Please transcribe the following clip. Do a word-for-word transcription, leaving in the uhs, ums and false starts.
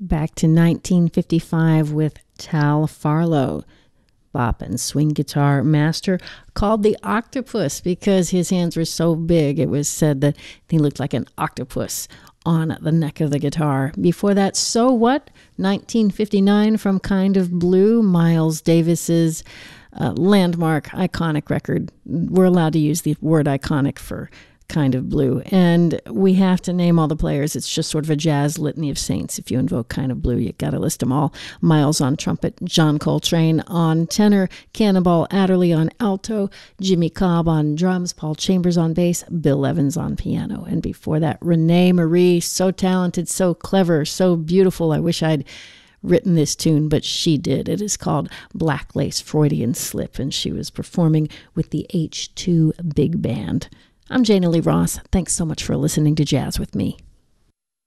back to nineteen fifty-five with Tal Farlow, bop and swing guitar master, called the Octopus because his hands were so big. It was said that he looked like an octopus on the neck of the guitar. Before that, So What? nineteen fifty-nine from Kind of Blue, Miles Davis's uh, landmark, iconic record. We're allowed to use the word iconic for Kind of Blue. And we have to name all the players. It's just sort of a jazz litany of saints. If you invoke Kind of Blue, you got to list them all. Miles on trumpet, John Coltrane on tenor, Cannonball Adderley on alto, Jimmy Cobb on drums, Paul Chambers on bass, Bill Evans on piano. And before that, Renee Marie, so talented, so clever, so beautiful. I wish I'd written this tune, but she did. It is called Black Lace Freudian Slip, and she was performing with the H two Big Band. I'm Jana Lee Ross. Thanks so much for listening to Jazz with Me.